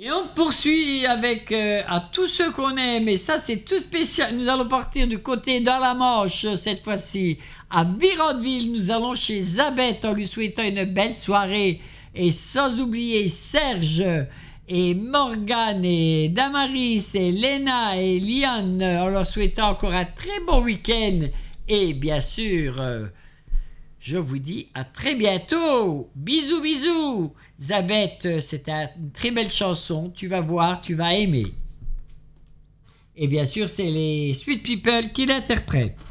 Et on poursuit avec à tous ceux qu'on aime, et ça c'est tout spécial. Nous allons partir du côté de la Manche cette fois-ci. À Virodville, nous allons chez Zabeth en lui souhaitant une belle soirée. Et sans oublier Serge et Morgane et Damaris et Léna et Liane en leur souhaitant encore un très bon week-end. Et bien sûr, je vous dis à très bientôt. Bisous, bisous. Zabeth, c'est une très belle chanson. Tu vas voir, tu vas aimer. Et bien sûr, c'est les Sweet People qui l'interprètent.